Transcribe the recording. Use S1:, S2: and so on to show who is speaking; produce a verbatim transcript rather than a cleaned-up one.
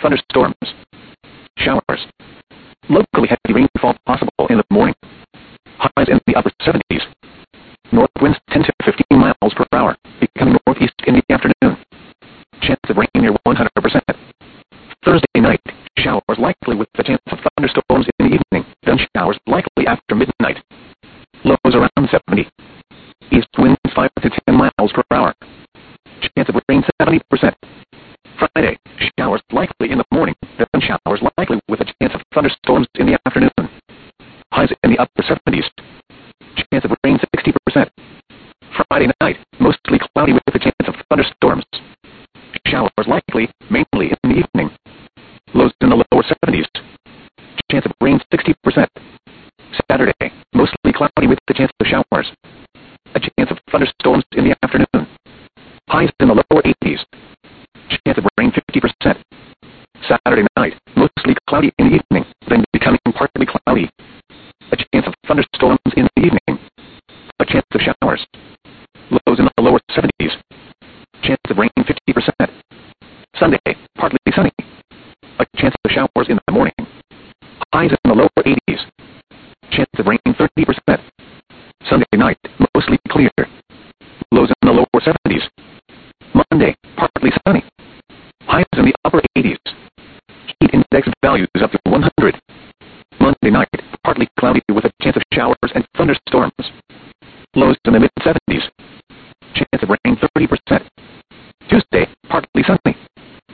S1: thunderstorms. Showers. Locally heavy rainfall possible in the morning. Highs in the upper seventies. North winds ten to fifteen miles per hour, becoming northeast in the afternoon. Chance of rain near one hundred percent. Thursday night, showers likely with a chance of thunderstorms in the evening, then showers likely after midnight. Lows around seventy. East winds five to ten miles per hour. Chance of rain seventy percent. Friday, showers likely in the morning, then showers likely with a chance of thunderstorms in the afternoon. Highs in the upper seventies. Chance of rain sixty percent. Friday night, mostly cloudy with a chance of thunderstorms. Showers likely, mainly in the evening. Lows in the lower seventies. Chance of rain sixty percent. Saturday, mostly cloudy with a chance of showers. A chance of thunderstorms in the afternoon. Highs in the lower eighties. Chance of rain fifty percent. Saturday night, mostly cloudy in the evening, then becoming partly cloudy. A chance of thunderstorms in the evening. A chance of showers. Lows in the lower seventies. Chance of rain fifty percent. Sunday, partly sunny. A chance of showers in the morning. Highs in the lower eighties. Chance of rain thirty percent. Sunday night, mostly clear. Lows in the lower seventies. Monday, partly sunny. Highs in the upper eighties. Heat index values up to one hundred. Monday night, partly cloudy with a chance of showers and thunderstorms. Lows in the mid seventies. Chance of rain thirty percent.